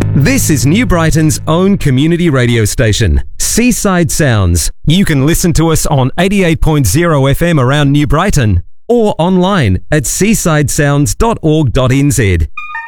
This is New Brighton's own community radio station, Seaside Sounds. You can listen to us on 88.0 FM around New Brighton or online at seasidesounds.org.nz.